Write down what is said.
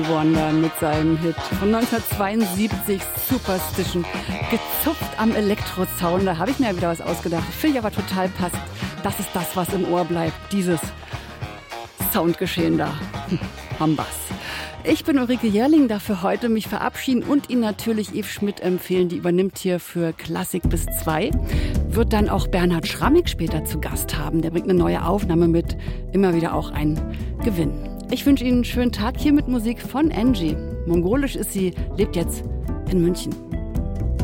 Wonder mit seinem Hit von 1972, Superstition, gezupft am Elektrozaun. Da habe ich mir ja wieder was ausgedacht. Finde ich aber total passend. Das ist das, was im Ohr bleibt. Dieses Soundgeschehen da am Bass. Ich bin Ulrike Jährling, darf für heute mich verabschieden und Ihnen natürlich Eve Schmidt empfehlen. Die übernimmt hier für Klassik bis 2. Wird dann auch Bernhard Schrammig später zu Gast haben. Der bringt eine neue Aufnahme mit. Immer wieder auch ein Gewinn. Ich wünsche Ihnen einen schönen Tag hier mit Musik von Angie. Mongolisch ist sie, lebt jetzt in München.